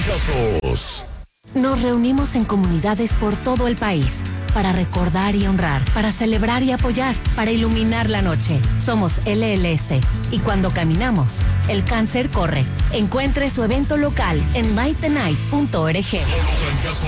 fracasos. Nos reunimos en comunidades por todo el país para recordar y honrar, para celebrar y apoyar, para iluminar la noche. Somos LLS y cuando caminamos, el cáncer corre. Encuentre su evento local en nightthenight.org. Solo trancazo